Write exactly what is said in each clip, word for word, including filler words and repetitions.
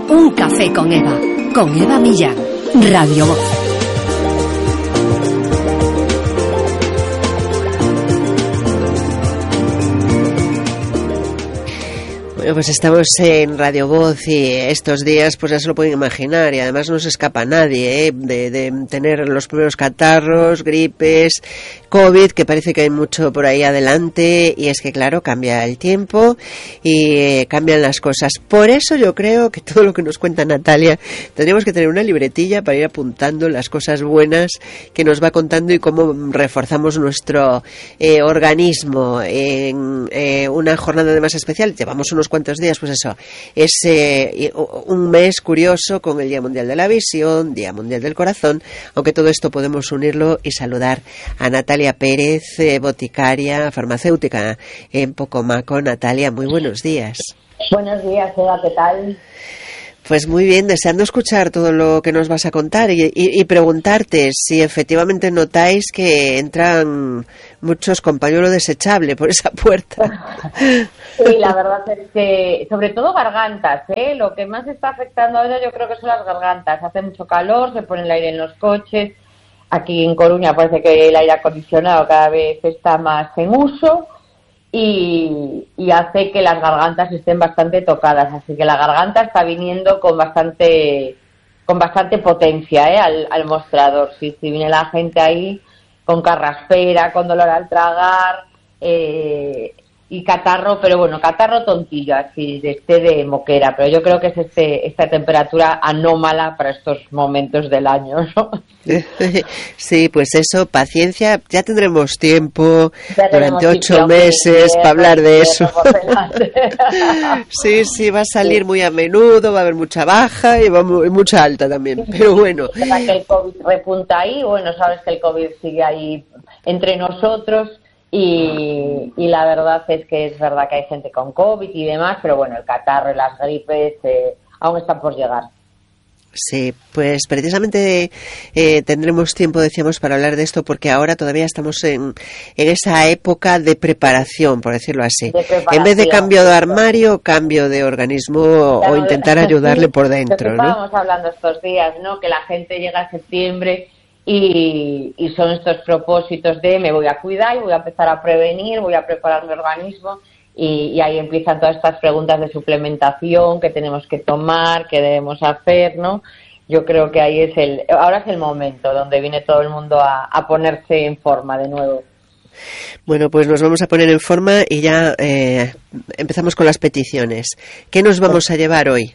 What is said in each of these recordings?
Un café con Eva, con Eva Millán, Radio Voz. Bueno, pues estamos en Radio Voz y estos días pues ya se lo pueden imaginar, y además no se escapa nadie ¿eh? de, de tener los primeros catarros, gripes, COVID, que parece que hay mucho por ahí adelante, y es que claro, cambia el tiempo y eh, cambian las cosas. Por eso yo creo que todo lo que nos cuenta Natalia, tendríamos que tener una libretilla para ir apuntando las cosas buenas que nos va contando y cómo reforzamos nuestro eh, organismo en eh, una jornada además especial. Llevamos unos cuantos días, pues eso, es eh, un mes curioso con el Día Mundial de la Visión, Día Mundial del Corazón, aunque todo esto podemos unirlo y saludar a Natalia Pérez, eh, boticaria, farmacéutica en Pocomaco. Natalia, muy buenos días. Buenos días, Eva, ¿qué tal? Pues muy bien, deseando escuchar todo lo que nos vas a contar y, y, y preguntarte si efectivamente notáis que entran muchos con pañuelo desechable por esa puerta. Sí, la verdad es que, sobre todo gargantas, ¿eh? Lo que más está afectando ahora yo creo que son las gargantas. Hace mucho calor, se pone el aire en los coches. Aquí en Coruña parece que el aire acondicionado cada vez está más en uso. Y, y hace que las gargantas estén bastante tocadas, así que la garganta está viniendo con bastante con bastante potencia ¿eh? al, al mostrador. Sí, sí, viene la gente ahí con carraspera, con dolor al tragar eh, y catarro, pero bueno, catarro tontillo, así de este de moquera, pero yo creo que es este esta temperatura anómala para estos momentos del año, ¿no? Sí, pues eso, paciencia, ya tendremos tiempo ya durante ocho meses para hablar de eso. Sí, sí, va a salir muy a menudo, va a haber mucha baja y va muy, mucha alta también, pero bueno. Es verdad que el COVID repunta ahí, bueno, sabes que el COVID sigue ahí entre nosotros. Y, y la verdad es que es verdad que hay gente con COVID y demás, pero bueno, el catarro y las gripes eh, aún están por llegar. Sí, pues precisamente eh, tendremos tiempo, decíamos, para hablar de esto, porque ahora todavía estamos en, en esa época de preparación, por decirlo así. De en vez de cambio de armario, cambio de organismo, claro, o intentar ayudarle por dentro, ¿no? Estábamos hablando estos días, ¿no? Que la gente llega a septiembre y, y son estos propósitos de me voy a cuidar y voy a empezar a prevenir, voy a preparar mi organismo. Y, y ahí empiezan todas estas preguntas de suplementación que tenemos que tomar, que debemos hacer, ¿no? Yo creo que ahí es el, ahora es el momento donde viene todo el mundo a, a ponerse en forma de nuevo. Bueno, pues nos vamos a poner en forma y ya eh, empezamos con las peticiones. ¿Qué nos vamos a llevar hoy?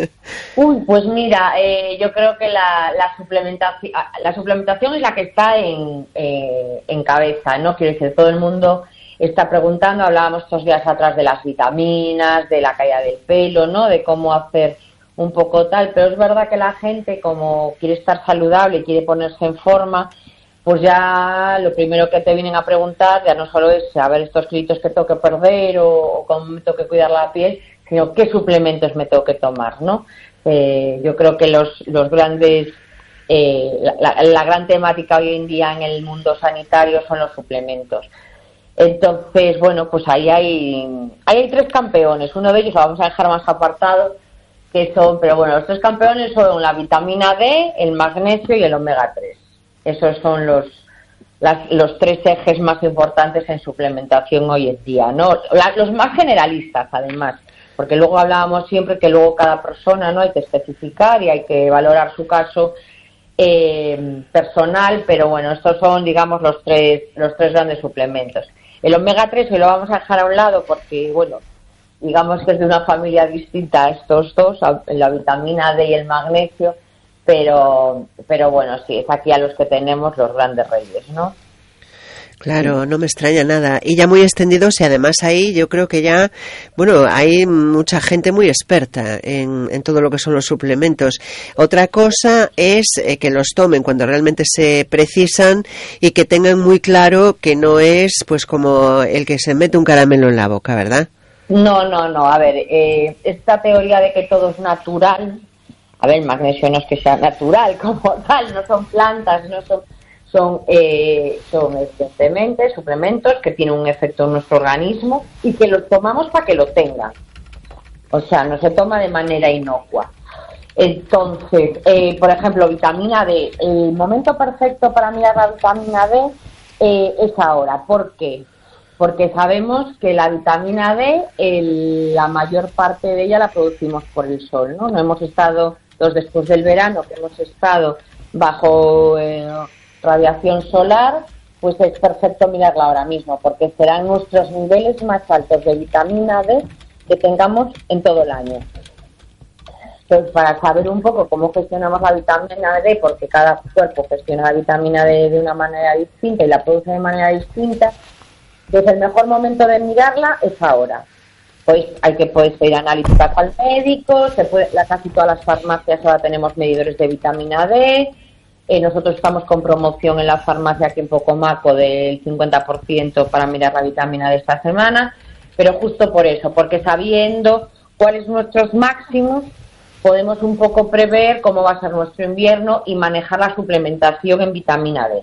Uy, pues mira, eh, yo creo que la, la suplementación, la suplementación es la que está en, eh, en cabeza, ¿no? Quiero decir, todo el mundo está preguntando, hablábamos estos días atrás de las vitaminas, de la caída del pelo, ¿no? De cómo hacer un poco tal, pero es verdad que la gente, como quiere estar saludable y quiere ponerse en forma, pues ya lo primero que te vienen a preguntar ya no solo es a ver estos kilitos que tengo que perder o, o cómo me tengo que cuidar la piel, sino qué suplementos me tengo que tomar, ¿no? Eh, yo creo que los, los grandes, eh, la, la, la gran temática hoy en día en el mundo sanitario son los suplementos. Entonces, bueno, pues ahí hay, ahí hay tres campeones. Uno de ellos lo vamos a dejar más apartado, que son, pero bueno, los tres campeones son la vitamina D, el magnesio y el omega tres. Esos son los las, los tres ejes más importantes en suplementación hoy en día, ¿no? La, los más generalistas, además, porque luego hablábamos siempre que luego cada persona, ¿no? Hay que especificar y hay que valorar su caso eh, personal, pero bueno, estos son, digamos, los tres los tres grandes suplementos. El omega tres hoy lo vamos a dejar a un lado porque, bueno, digamos que es de una familia distinta a estos dos, la vitamina D y el magnesio, pero pero bueno, sí, es aquí a los que tenemos los grandes reyes, ¿no? Claro, no me extraña nada. Y ya muy extendidos, y además ahí yo creo que ya, bueno, hay mucha gente muy experta en, en todo lo que son los suplementos. Otra cosa es eh, que los tomen cuando realmente se precisan y que tengan muy claro que no es pues como el que se mete un caramelo en la boca, ¿verdad? No, no, no. A ver, eh, esta teoría de que todo es natural, a ver, el magnesio no es que sea natural como tal, no son plantas, no son... Son, eh, son evidentemente suplementos que tienen un efecto en nuestro organismo y que los tomamos para que lo tengan. O sea, no se toma de manera inocua. Entonces, eh, por ejemplo, vitamina D. El momento perfecto para mirar la vitamina D eh, es ahora. ¿Por qué? Porque sabemos que la vitamina D, el, la mayor parte de ella la producimos por el sol, ¿no? No hemos estado, los después del verano, que hemos estado bajo eh, radiación solar, pues es perfecto mirarla ahora mismo, porque serán nuestros niveles más altos de vitamina D que tengamos en todo el año. Entonces, para saber un poco cómo gestionamos la vitamina D, porque cada cuerpo gestiona la vitamina D de una manera distinta y la produce de manera distinta, pues el mejor momento de mirarla es ahora. Pues hay que pues, ir a analíticas al médico, se puede, la, casi todas las farmacias ahora tenemos medidores de vitamina D. Eh, nosotros estamos con promoción en la farmacia aquí en Pocomaco del cincuenta por ciento para mirar la vitamina D esta semana, pero justo por eso, porque sabiendo cuáles son nuestros máximos, podemos un poco prever cómo va a ser nuestro invierno y manejar la suplementación en vitamina D.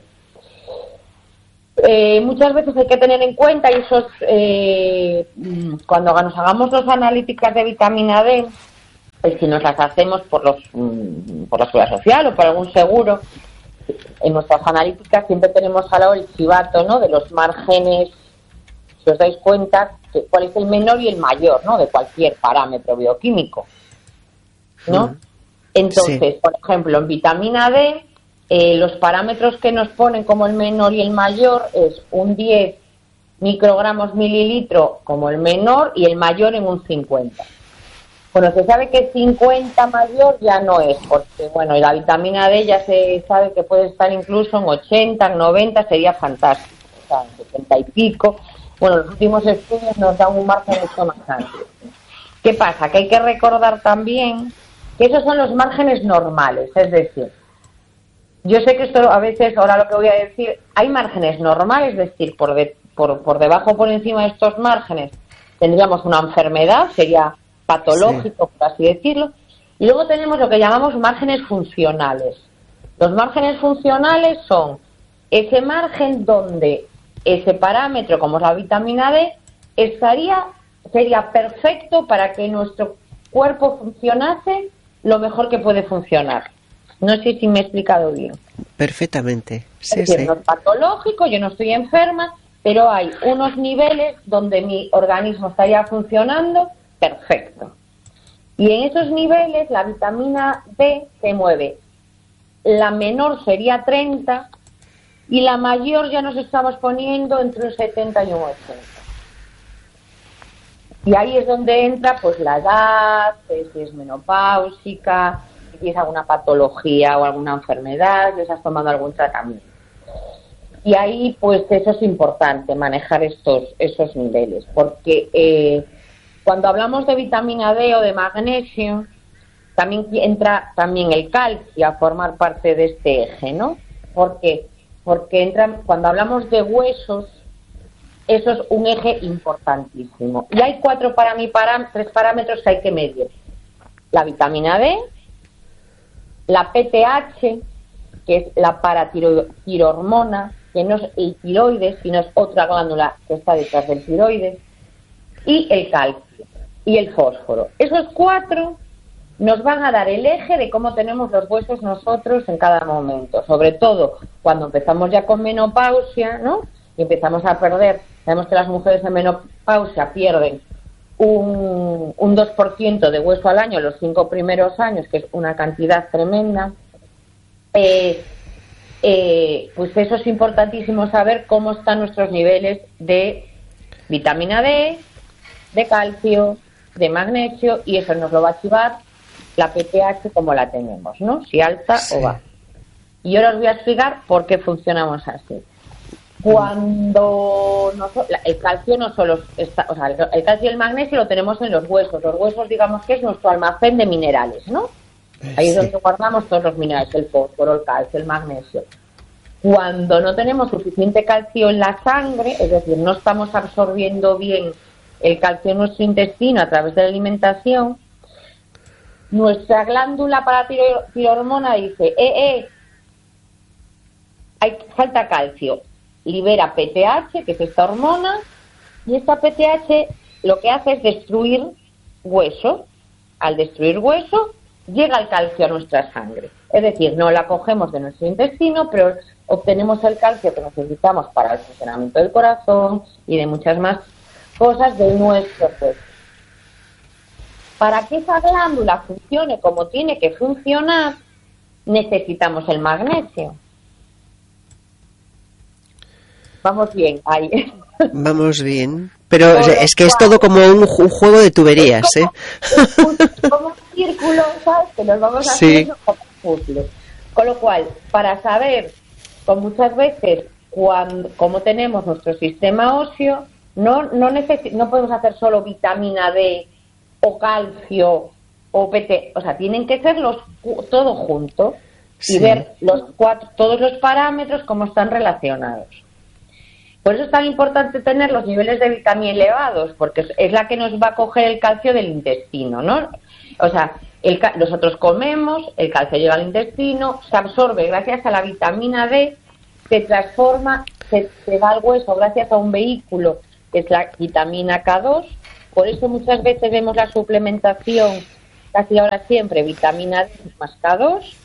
Eh, muchas veces hay que tener en cuenta, y eso es, eh, cuando nos hagamos las analíticas de vitamina D, es si nos las hacemos por los por la Seguridad Social o por algún seguro, en nuestras analíticas siempre tenemos al lado el chivato, ¿no?, de los márgenes, si os dais cuenta, que cuál es el menor y el mayor, ¿no?, de cualquier parámetro bioquímico, ¿no? Mm. Entonces, sí. Por ejemplo, en vitamina D, Eh, los parámetros que nos ponen como el menor y el mayor es un diez microgramos mililitro como el menor y el mayor en un cincuenta. Bueno, se sabe que cincuenta mayor ya no es, porque bueno, y la vitamina D ya se sabe que puede estar incluso en ochenta, en noventa, sería fantástico, o sea, en setenta y pico. Bueno, los últimos estudios nos dan un margen mucho más amplio. ¿Qué pasa? Que hay que recordar también que esos son los márgenes normales, es decir, yo sé que esto a veces, ahora lo que voy a decir, hay márgenes normales, es decir, por, de, por, por debajo o por encima de estos márgenes tendríamos una enfermedad, sería patológico, sí, por así decirlo, y luego tenemos lo que llamamos márgenes funcionales. Los márgenes funcionales son ese margen donde ese parámetro, como es la vitamina D, estaría, sería perfecto para que nuestro cuerpo funcionase lo mejor que puede funcionar. No sé si me he explicado bien. Perfectamente. Sí, es decir, sí. No es patológico, yo no estoy enferma, pero hay unos niveles donde mi organismo estaría funcionando perfecto. Y en esos niveles la vitamina D se mueve. La menor sería treinta y la mayor ya nos estamos poniendo entre un setenta y un ochenta. Y ahí es donde entra pues la edad, si es menopáusica, si tienes alguna patología o alguna enfermedad, si estás tomando algún tratamiento. Y ahí, pues, eso es importante, manejar estos esos niveles, porque eh, cuando hablamos de vitamina D o de magnesio, también entra también el calcio a formar parte de este eje, ¿no? ¿Por qué? Porque entra, cuando hablamos de huesos, eso es un eje importantísimo. Y hay cuatro para mí, para, tres parámetros que hay que medir. La vitamina D, la P T H, que es la paratirohormona, que no es el tiroides, sino es otra glándula que está detrás del tiroides, y el calcio, y el fósforo. Esos cuatro nos van a dar el eje de cómo tenemos los huesos nosotros en cada momento, sobre todo cuando empezamos ya con menopausia, ¿no? Y empezamos a perder, sabemos que las mujeres en menopausia pierden Un, un dos por ciento de hueso al año los cinco primeros años, que es una cantidad tremenda, eh, eh, pues eso es importantísimo saber cómo están nuestros niveles de vitamina D, de calcio, de magnesio, y eso nos lo va a activar la P T H como la tenemos, ¿no? Si alta sí. o baja. Y ahora os voy a explicar por qué funcionamos así. Cuando no, el calcio no solo está, o sea, el calcio y el magnesio lo tenemos en los huesos. Los huesos, digamos que es nuestro almacén de minerales, ¿no? Ahí es sí. donde guardamos todos los minerales, el fósforo, el calcio, el magnesio. Cuando no tenemos suficiente calcio en la sangre, es decir, no estamos absorbiendo bien el calcio en nuestro intestino a través de la alimentación, nuestra glándula paratirohormona dice, eh, eh, hay, falta calcio. Libera P T H, que es esta hormona, y esta P T H lo que hace es destruir hueso. Al destruir hueso, llega el calcio a nuestra sangre. Es decir, no la cogemos de nuestro intestino, pero obtenemos el calcio que necesitamos para el funcionamiento del corazón y de muchas más cosas de nuestro cuerpo. Para que esa glándula funcione como tiene que funcionar, necesitamos el magnesio. Vamos bien, ahí. Vamos bien. Pero Por es que cual, es todo como un, un juego de tuberías, es como, ¿eh? Es como un círculo, ¿sabes? Que nos vamos haciendo sí. como un puzzle. Con lo cual, para saber, con muchas veces, cuando, cómo tenemos nuestro sistema óseo, no, no, necesi- no podemos hacer solo vitamina D o calcio o P T, o sea, tienen que ser los todo junto sí. y ver los cuatro, todos los parámetros cómo están relacionados. Por eso es tan importante tener los niveles de vitamina elevados, porque es la que nos va a coger el calcio del intestino, ¿no? O sea, el, nosotros comemos, el calcio llega al intestino, se absorbe gracias a la vitamina D, se transforma, se, se va al hueso gracias a un vehículo que es la vitamina K dos. Por eso muchas veces vemos la suplementación, casi ahora siempre, vitamina D más K dos,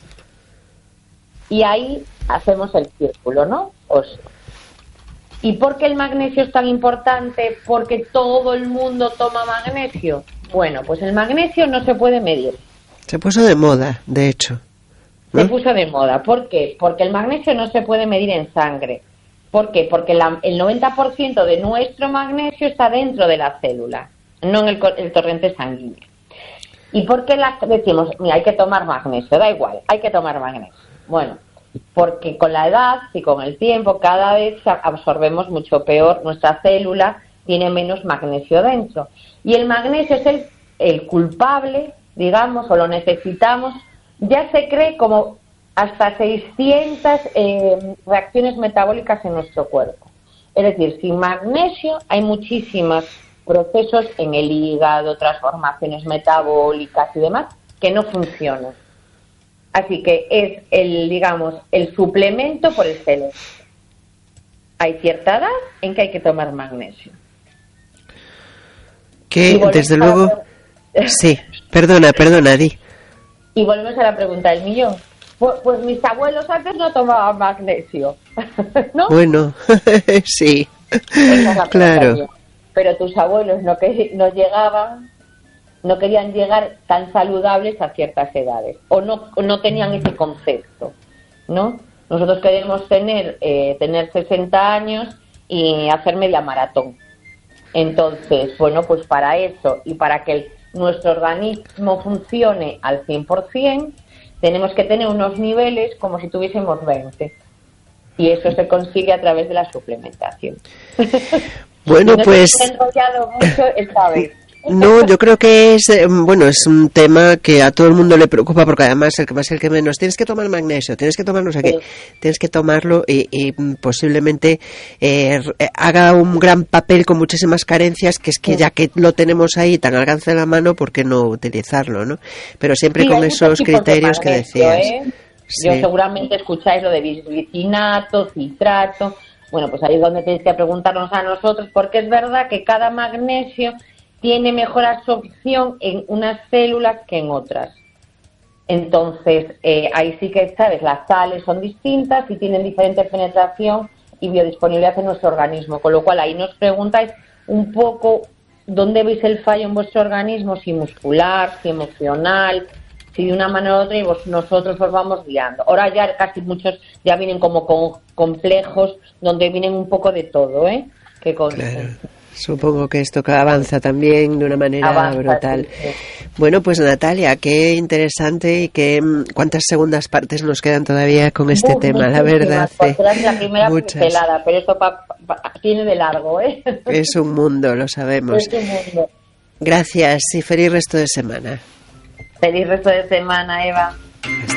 y ahí hacemos el círculo, ¿no? Óseo. ¿Y por qué el magnesio es tan importante? Porque todo el mundo toma magnesio. Bueno, pues el magnesio no se puede medir. Se puso de moda, de hecho, ¿no? Se puso de moda. ¿Por qué? Porque el magnesio no se puede medir en sangre. ¿Por qué? Porque la, el noventa por ciento de nuestro magnesio está dentro de la célula, no en el, el torrente sanguíneo. ¿Y por qué la, decimos, mira, hay que tomar magnesio? Da igual, hay que tomar magnesio. Bueno, porque con la edad y con el tiempo cada vez absorbemos mucho peor, nuestra célula tiene menos magnesio dentro. Y el magnesio es el, el culpable, digamos, o lo necesitamos, ya se cree como hasta seiscientas eh, reacciones metabólicas en nuestro cuerpo. Es decir, sin magnesio hay muchísimos procesos en el hígado, transformaciones metabólicas y demás que no funcionan. Así que es el, digamos, el suplemento por excelencia. Hay cierta edad en que hay que tomar magnesio. Que, desde luego... La... Sí, perdona, perdona, di. Y volvemos a la pregunta del millón. Pues, pues mis abuelos antes no tomaban magnesio, ¿no? Bueno, sí, claro. Pero tus abuelos no, que, no llegaban... no querían llegar tan saludables a ciertas edades, o no, no tenían ese concepto, ¿no? Nosotros queremos tener, eh, tener sesenta años y hacer media maratón. Entonces, bueno, pues para eso y para que el, nuestro organismo funcione al cien por ciento, tenemos que tener unos niveles como si tuviésemos veinte. Y eso se consigue a través de la suplementación. Bueno, no pues... te he enrollado mucho esta vez. No, yo creo que es, bueno, es un tema que a todo el mundo le preocupa, porque además el que más el que menos, tienes que tomar magnesio, tienes que tomarlo, o sea que sí. tienes que tomarlo y, y posiblemente eh, haga un gran papel con muchísimas carencias, que es que sí. ya que lo tenemos ahí tan al alcance de la mano, ¿por qué no utilizarlo, no? Pero siempre sí, con esos criterios de magnesio, que decías. ¿eh? Sí. Yo seguramente escucháis lo de bisglicinato, citrato. Bueno, pues ahí es donde tenéis que preguntarnos a nosotros, porque es verdad que cada magnesio tiene mejor absorción en unas células que en otras. Entonces, eh, ahí sí que, ¿sabes? Las sales son distintas y tienen diferente penetración y biodisponibilidad en nuestro organismo. Con lo cual, ahí nos preguntáis un poco dónde veis el fallo en vuestro organismo, si muscular, si emocional, si de una manera u otra, y vos, nosotros os vamos guiando. Ahora ya casi muchos ya vienen como con complejos, donde vienen un poco de todo, ¿eh? Que con, claro. Supongo que esto avanza también de una manera avanza, brutal. Sí, sí. Bueno, pues Natalia, qué interesante y qué cuántas segundas partes nos quedan todavía con este Uf, tema, la verdad. Es la primera pincelada, pero esto pa, pa, tiene de largo, ¿eh? Es un mundo, lo sabemos. Es un mundo. Gracias y feliz resto de semana. Feliz resto de semana, Eva. Gracias.